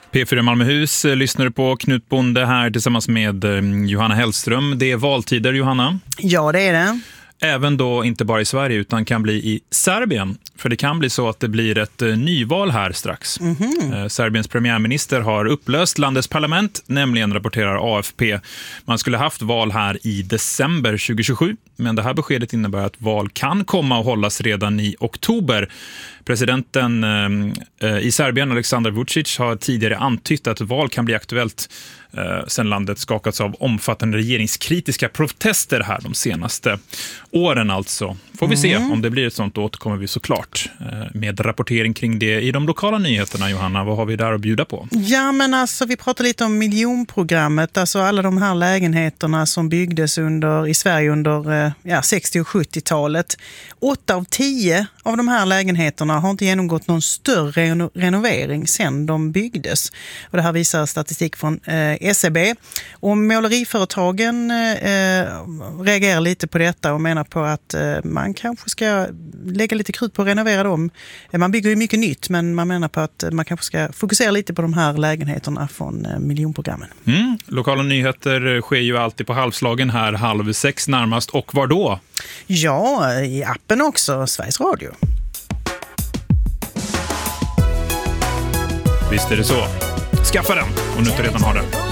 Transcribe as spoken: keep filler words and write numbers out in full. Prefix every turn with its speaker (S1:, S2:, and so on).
S1: P fyra Malmöhus lyssnar på Knut Bonde här tillsammans med Johanna Hellström. Det är valtider, Johanna.
S2: Ja, det är det.
S1: Även då inte bara i Sverige utan kan bli i Serbien. För det kan bli så att det blir ett nyval här strax. Mm-hmm. Serbiens premiärminister har upplöst landets parlament, nämligen rapporterar A F P. Man skulle haft val här i december tjugohundratjugosju, men det här beskedet innebär att val kan komma att hållas redan i oktober. Presidenten eh, i Serbien, Aleksandar Vučić, har tidigare antytt att val kan bli aktuellt eh, sedan landet skakats av omfattande regeringskritiska protester här de senaste åren alltså. Får vi se om det blir ett sånt, återkommer vi såklart eh, med rapportering kring det i de lokala nyheterna. Johanna, vad har vi där att bjuda på?
S2: Ja, men alltså vi pratar lite om miljonprogrammet, alltså alla de här lägenheterna som byggdes under, i Sverige under eh, ja, sextio- och sjuttiotalet. Åtta av tio av de här lägenheterna har inte genomgått någon större reno- renovering sedan de byggdes. Och det här visar statistik från eh, S E B. Och måleriföretagen eh, reagerar lite på detta och menar på att eh, man kanske ska lägga lite krut på att renovera dem. Man bygger ju mycket nytt, men man menar på att man kanske ska fokusera lite på de här lägenheterna från eh, miljonprogrammen.
S1: Mm. Lokala nyheter sker ju alltid på halvslagen här, halv sex närmast. Och var då?
S2: Ja, i appen också, Sveriges Radio.
S1: Visst är det så. Skaffa den om du inte redan har den.